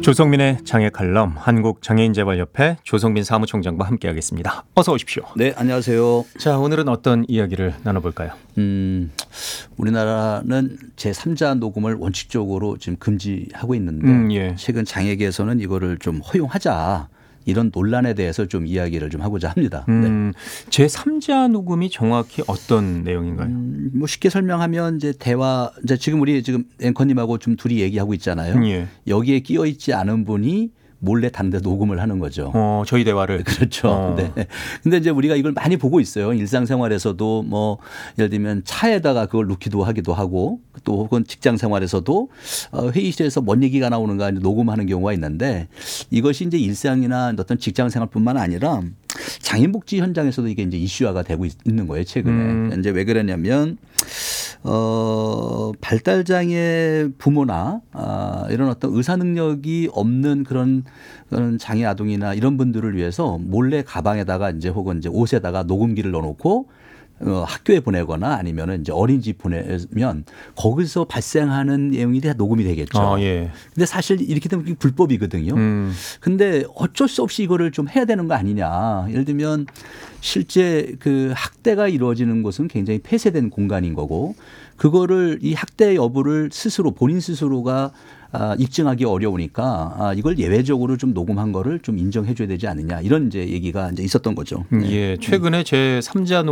조성민의 장애 칼럼, 한국장애인재발협회 조성민 사무총장과 함께하겠습니다. 어서 오십시오. 네, 안녕하세요. 자, 오늘은 어떤 이야기를 나눠볼까요? 우리나라는 제3자 녹음을 원칙적으로 지금 금지하고 있는데 예. 최근 장애계에서는 이거를 좀 허용하자, 이런 논란에 대해서 좀 이야기를 좀 하고자 합니다. 네. 제3자 녹음이 정확히 어떤 내용인가요? 뭐 쉽게 설명하면 이제 대화, 이제 지금 우리 지금 앵커님하고 좀 둘이 얘기하고 있잖아요. 예. 여기에 끼어 있지 않은 분이 몰래 다른 데 녹음을 하는 거죠. 저희 대화를. 그렇죠. 네. 근데 이제 우리가 이걸 많이 보고 있어요. 일상생활에서도 뭐 예를 들면 차에다가 그걸 넣기도 하기도 하고, 또 혹은 직장 생활에서도 회의실에서 뭔 얘기가 나오는가 녹음하는 경우가 있는데, 이것이 이제 일상이나 어떤 직장 생활뿐만 아니라 장애인 복지 현장에서도 이게 이제 이슈화가 되고 있는 거예요, 최근에. 이제 왜 그러냐면 발달장애 부모나 이런 어떤 의사 능력이 없는 그런 장애 아동이나 이런 분들을 위해서 몰래 가방에다가 이제 혹은 이제 옷에다가 녹음기를 넣어놓고 학교에 보내거나 아니면은 이제 어린이집 보내면 거기서 발생하는 내용이 다 녹음이 되겠죠. 예. 근데 사실 이렇게 되면 불법이거든요. 근데 어쩔 수 없이 이거를 좀 해야 되는 거 아니냐. 예를 들면 실제 그 학대가 이루어지는 곳은 굉장히 폐쇄된 공간인 거고, 그거를 이 학대 여부를 스스로 본인 스스로가 입증하기 어려우니까 이걸 예외적으로 좀 녹음한 거를 좀 인정해 줘야 되지 않느냐, 이런 이제 얘기가 이제 있었던 거죠. 예. 최근에 제3자